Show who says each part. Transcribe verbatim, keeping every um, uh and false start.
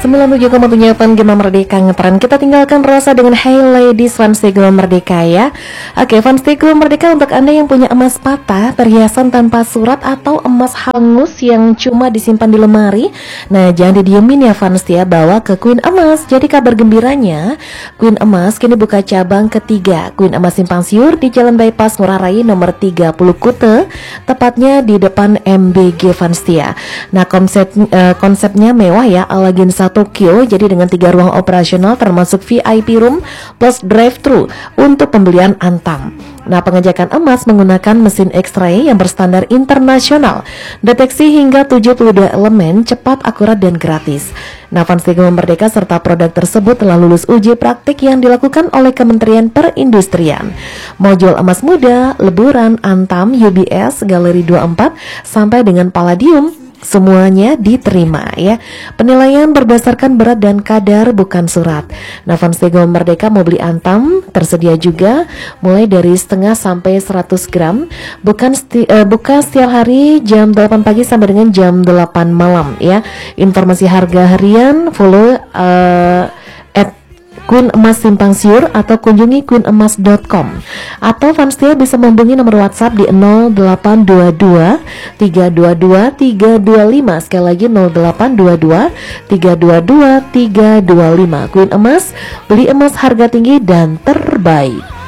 Speaker 1: sembilan puluh tujuh koma delapan Gema Merdeka ngetren. Kita tinggalkan rasa dengan Hey Ladies Fancy Gema Merdeka ya. Oke, Fancy Gema Merdeka untuk Anda yang punya emas patah, perhiasan tanpa surat atau emas hangus yang cuma disimpan di lemari. Nah, jangan didiemin ya Fans ya, bawa ke Queen Emas. Jadi kabar gembiranya, Queen Emas kini buka cabang ketiga. Queen Emas Simpang Siur di Jalan Bypass Ngurah Rai nomor tiga puluh Kute, tepatnya di depan M B G Fans ya. Nah, konsep uh, konsepnya mewah ya, ala Ginza Tokyo. Jadi dengan tiga ruang operasional termasuk V I P room plus drive-thru untuk pembelian antam. Nah, pengecekan emas menggunakan mesin X-ray yang berstandar internasional. Deteksi hingga tujuh puluh dua elemen, cepat, akurat, dan gratis. Nah, Fans Gema Merdeka serta produk tersebut telah lulus uji praktik yang dilakukan oleh Kementerian Perindustrian. Mau jual emas muda, leburan, antam, U B S, galeri dua puluh empat, sampai dengan palladium, semuanya diterima ya. Penilaian berdasarkan berat dan kadar, bukan surat. Nah, Fans Gema Merdeka mau beli antam tersedia juga, mulai dari setengah sampai seratus gram. Bukan sti, uh, buka setiap hari jam delapan pagi sampai dengan jam delapan malam ya. Informasi harga harian follow uh, at Queen Emas Simpang Siur atau kunjungi queen emas dot com. Atau Fanstia bisa menghubungi nomor WhatsApp di nol delapan dua dua tiga dua dua tiga dua lima. Sekali lagi nol delapan dua dua tiga dua dua tiga dua lima. Queen Emas, beli emas harga tinggi dan terbaik.